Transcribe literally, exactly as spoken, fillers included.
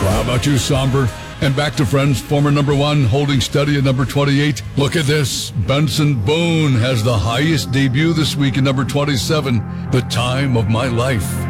Well, how about you, Somber? And back to Friends, former number one, holding steady at number twenty-eight. Look at this. Benson Boone has the highest debut this week at number twenty-seven, The Time of My Life.